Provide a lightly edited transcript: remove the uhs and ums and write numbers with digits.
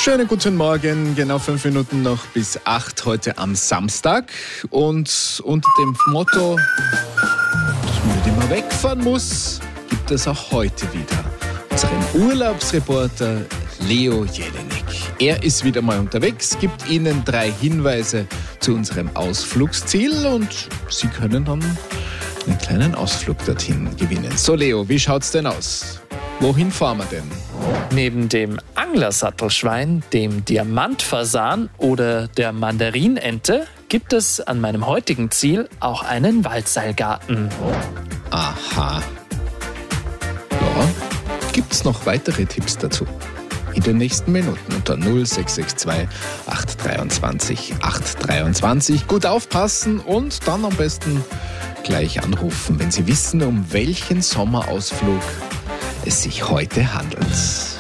Schönen guten Morgen, genau 5 Minuten noch bis 8 heute am Samstag. Und unter dem Motto, dass man nicht immer wegfahren muss, gibt es auch heute wieder unseren Urlaubsreporter Leo Jelinek. Er ist wieder mal unterwegs, gibt Ihnen 3 Hinweise zu unserem Ausflugsziel und Sie können dann einen kleinen Ausflug dorthin gewinnen. So Leo, wie schaut's denn aus? Wohin fahren wir denn? Neben dem Anglersattelschwein, dem Diamantfasan oder der Mandarinente gibt es an meinem heutigen Ziel auch einen Waldseilgarten. Aha. Ja, gibt's noch weitere Tipps dazu? In den nächsten Minuten unter 0662 823 823. Gut aufpassen und dann am besten gleich anrufen, wenn Sie wissen, um welchen Sommerausflug es sich heute handelt.